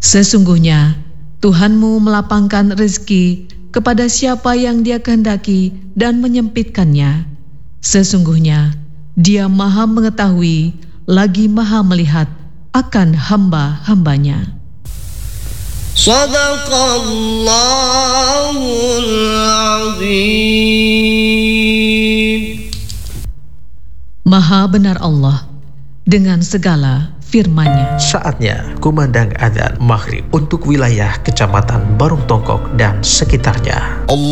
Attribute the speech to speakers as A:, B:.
A: Sesungguhnya Tuhanmu melapangkan rezeki kepada siapa yang Dia kehendaki dan menyempitkannya. Sesungguhnya Dia Maha mengetahui lagi Maha melihat akan hamba-hambanya.
B: Shadaqallahul Azim.
A: Maha benar Allah dengan segala firman-Nya.
C: Saatnya kumandang adzan maghrib untuk wilayah Kecamatan Barung Tongkok dan sekitarnya.